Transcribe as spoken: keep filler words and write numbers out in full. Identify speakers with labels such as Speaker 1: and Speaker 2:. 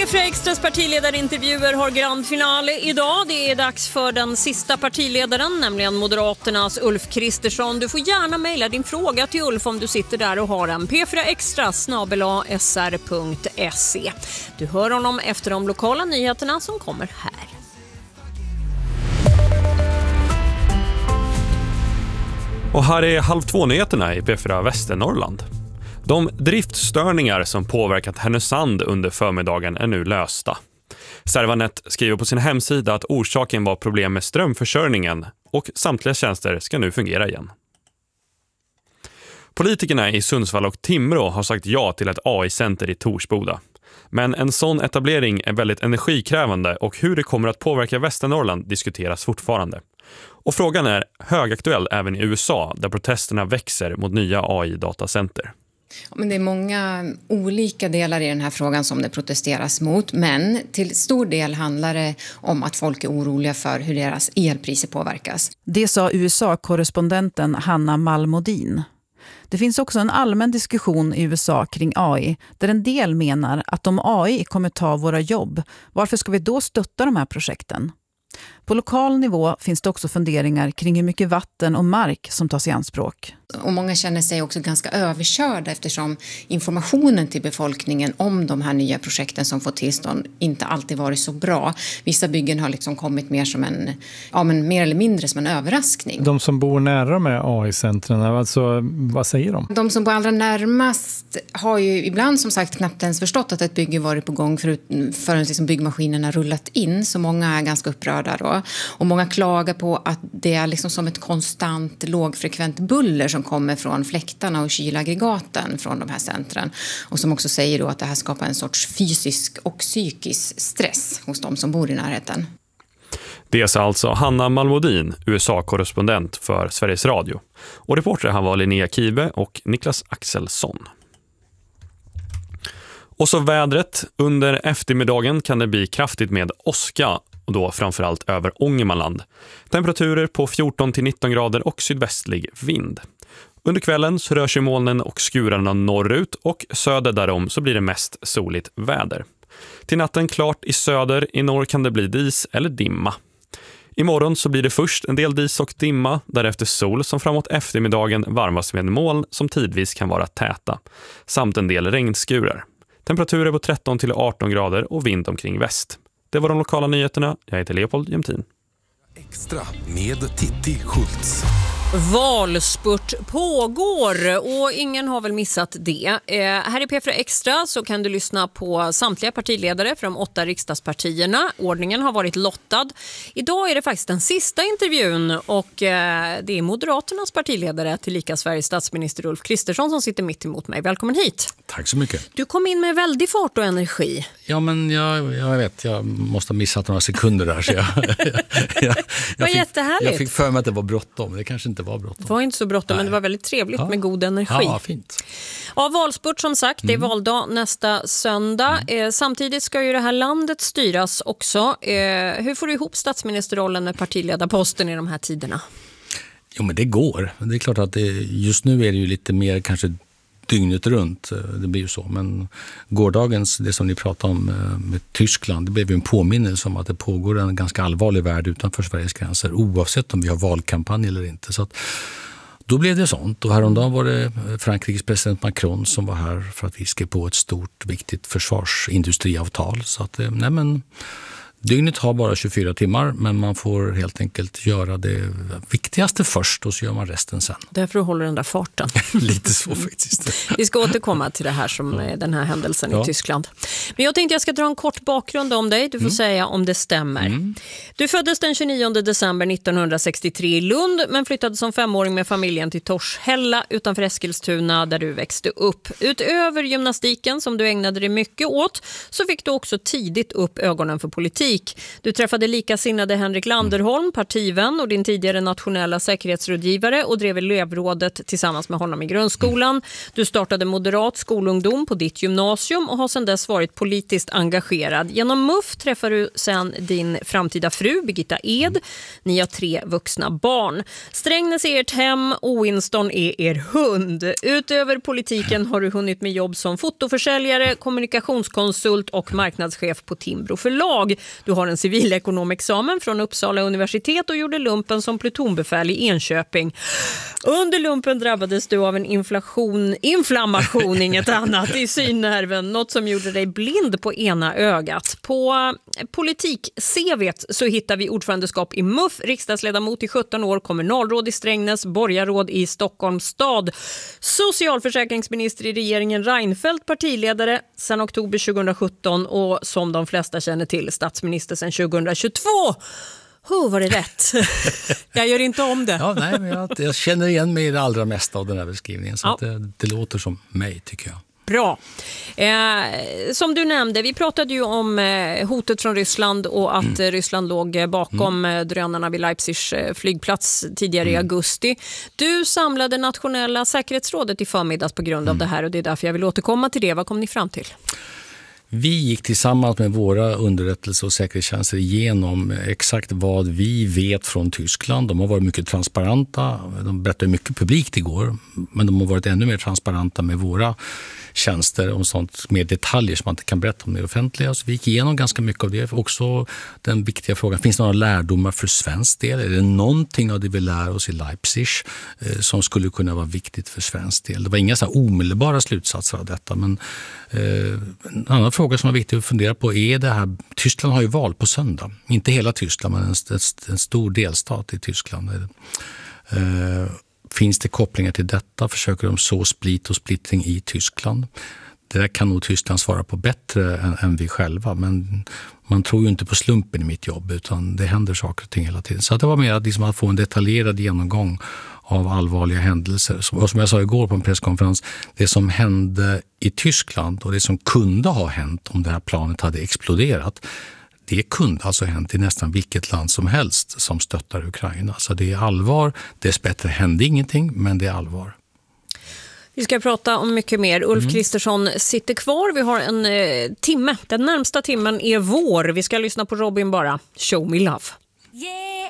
Speaker 1: P fyra Extras partiledarintervjuer har grand finale idag. Det är dags för den sista partiledaren, nämligen Moderaternas Ulf Kristersson. Du får gärna mejla din fråga till Ulf om du sitter där och har en p fyra extra snabel-a s r punkt se. Du hör honom efter de lokala nyheterna som kommer här.
Speaker 2: Och här är halv två-nyheterna i P fyra Västernorrland. De driftstörningar som påverkat Härnösand under förmiddagen är nu lösta. Servanet skriver på sin hemsida att orsaken var problem med strömförsörjningen och samtliga tjänster ska nu fungera igen. Politikerna i Sundsvall och Timrå har sagt ja till ett A I-center i Torsboda. Men en sån etablering är väldigt energikrävande och hur det kommer att påverka Västernorrland diskuteras fortfarande. Och frågan är högaktuell även i U S A där protesterna växer mot nya A I-datacenter.
Speaker 3: Men det är många olika delar i den här frågan som det protesteras mot, men till stor del handlar det om att folk är oroliga för hur deras elpriser påverkas.
Speaker 4: Det sa U S A-korrespondenten Hanna Malmodin. Det finns också en allmän diskussion i U S A kring A I där en del menar att om A I kommer ta våra jobb, varför ska vi då stötta de här projekten? På lokal nivå finns det också funderingar kring hur mycket vatten och mark som tas i anspråk.
Speaker 3: Och många känner sig också ganska överkörda eftersom informationen till befolkningen om de här nya projekten som får tillstånd inte alltid varit så bra. Vissa byggen har liksom kommit mer som en, ja men mer eller mindre som en överraskning.
Speaker 5: De som bor nära de här A I-centren, alltså vad säger de?
Speaker 3: De som bor allra närmast har ju ibland som sagt knappt ens förstått att ett bygge varit på gång förrän för liksom byggmaskinerna rullat in. Så många är ganska upprörda då. Och många klagar på att det är liksom som ett konstant lågfrekvent buller som kommer från fläktarna och kylaggregaten från de här centren. Och som också säger då att det här skapar en sorts fysisk och psykisk stress hos de som bor i närheten.
Speaker 2: Det är alltså Hanna Malmodin, U S A-korrespondent för Sveriges Radio. Och reporter han var Linnea Kive och Niklas Axelsson. Och så vädret. Under eftermiddagen kan det bli kraftigt med åska och då framförallt över Ångermanland. Temperaturer på fjorton till nitton grader och sydvästlig vind. Under kvällen så rör sig molnen och skurarna norrut och söder därom så blir det mest soligt väder. Till natten klart i söder, i norr kan det bli dis eller dimma. Imorgon så blir det först en del dis och dimma, därefter sol som framåt eftermiddagen varmas med moln som tidvis kan vara täta, samt en del regnskurar. Temperaturer på tretton till arton grader och vind omkring väst. Det var de lokala nyheterna. Jag heter Leopold Jämtin.
Speaker 6: Extra med Titti Schultz.
Speaker 1: Valspurt pågår och ingen har väl missat det. Eh, här i P fyra Extra så kan du lyssna på samtliga partiledare för de åtta riksdagspartierna. Ordningen har varit lottad. Idag är det faktiskt den sista intervjun och eh, det är Moderaternas partiledare tillika Sveriges statsminister Ulf Kristersson som sitter mitt emot mig. Välkommen hit.
Speaker 7: Tack så mycket.
Speaker 1: Du kom in med väldig fart och energi.
Speaker 7: Ja, men jag, jag vet, jag måste ha missat några sekunder där. Så jag, jag, jag,
Speaker 1: Vad
Speaker 7: fick,
Speaker 1: jättehärligt.
Speaker 7: Jag fick för mig att det var bråttom. Det kanske inte var bråttom.
Speaker 1: Det var inte så bråttom, men det var väldigt trevligt ja. med god energi.
Speaker 7: Ja, fint.
Speaker 1: Ja, valspurt som sagt, det är mm. valdag nästa söndag. Mm. Eh, samtidigt ska ju det här landet styras också. Eh, hur får du ihop statsministerrollen med partiledarposten i de här tiderna?
Speaker 7: Jo, men det går. Det är klart att det, just nu är det ju lite mer kanske dygnet runt. Det blir ju så. Men gårdagens, det som ni pratade om med Tyskland, det blev ju en påminnelse om att det pågår en ganska allvarlig värld utanför Sveriges gränser oavsett om vi har valkampanj eller inte. Så att då blev det sånt. Och häromdagen var det Frankrikes president Macron som var här för att vi skrev på ett stort, viktigt försvarsindustriavtal. Så att, nej men... Dygnet har bara tjugofyra timmar, men man får helt enkelt göra det viktigaste först och så gör man resten sen.
Speaker 1: Därför håller den där farten.
Speaker 7: Lite så faktiskt.
Speaker 1: Vi ska återkomma till det här som är den här händelsen ja. i Tyskland. Men jag tänkte jag ska dra en kort bakgrund om dig. Du får mm. säga om det stämmer. Mm. Du föddes den tjugonionde december nittonhundrasextiotre i Lund, men flyttade som femåring med familjen till Torshälla utanför Eskilstuna där du växte upp. Utöver gymnastiken som du ägnade dig mycket åt så fick du också tidigt upp ögonen för politik. politik. Du träffade likasinnade Henrik Landerholm, partivän och din tidigare nationella säkerhetsrådgivare och drev elevrådet tillsammans med honom i grundskolan. Du startade Moderat skolungdom på ditt gymnasium och har sedan dess varit politiskt engagerad. Genom M U F träffar du sedan din framtida fru Birgitta Ed. Ni har tre vuxna barn. Strängnäs är ert hem och Winston är er hund. Utöver politiken har du hunnit med jobb som fotoförsäljare, kommunikationskonsult och marknadschef på Timbro förlag. Du har en civilekonomexamen från Uppsala universitet och gjorde lumpen som plutonbefäl i Enköping. Under lumpen drabbades du av en inflation, inflammation, inget annat, i synnerven, något som gjorde dig blind på ena ögat. På politik-C V:t så hittar vi ordförandeskap i M U F, riksdagsledamot i sjutton år, kommunalråd i Strängnäs, borgarråd i Stockholms stad, socialförsäkringsminister i regeringen Reinfeldt, partiledare sedan oktober tjugohundrasjutton och som de flesta känner till statsminister sedan tjugohundratjugotvå. Hur var det rätt? Jag gör inte om det.
Speaker 7: Ja, nej, men jag, jag känner igen mig i det allra mesta av den här beskrivningen. Så
Speaker 1: Ja.
Speaker 7: att det, det låter som mig, tycker jag.
Speaker 1: Bra. Eh, som du nämnde, vi pratade ju om eh, hotet från Ryssland och att mm. Ryssland låg bakom mm. drönarna vid Leipzigs eh, flygplats tidigare mm. i augusti. Du samlade nationella säkerhetsrådet i förmiddags på grund av mm. det här och det är därför jag vill återkomma till det. Vad kom ni fram till?
Speaker 7: Vi gick tillsammans med våra underrättelse- och säkerhetstjänster igenom exakt vad vi vet från Tyskland. De har varit mycket transparenta, de berättade mycket publikt igår, men de har varit ännu mer transparenta med våra tjänster om sånt mer detaljer som man inte kan berätta om det offentliga. Så vi gick igenom ganska mycket av det. Också den viktiga frågan, finns det några lärdomar för svensk del? Är det någonting av det vi lär oss i Leipzig eh, som skulle kunna vara viktigt för svensk del? Det var inga så här omedelbara slutsatser av detta, men eh, en annan fråga som är viktig att fundera på är det här, Tyskland har ju val på söndag. Inte hela Tyskland, men en, en, en stor delstat i Tyskland. Eh, Finns det kopplingar till detta? Försöker de så split och splittring i Tyskland? Det där kan nog Tyskland svara på bättre än, än vi själva. Men man tror ju inte på slumpen i mitt jobb, utan det händer saker och ting hela tiden. Så det var mer att, liksom att få en detaljerad genomgång av allvarliga händelser. Och som jag sa igår på en presskonferens, det som hände i Tyskland och det som kunde ha hänt om det här planet hade exploderat, det kunde alltså hänt i nästan vilket land som helst som stöttar Ukraina. Så det är allvar. Dessbättre hände ingenting, men det är allvar.
Speaker 1: Vi ska prata om mycket mer. Ulf mm. Kristersson sitter kvar. Vi har en eh, timme. Den närmsta timmen är vår. Vi ska lyssna på Robin bara. Show me love.
Speaker 8: Yeah,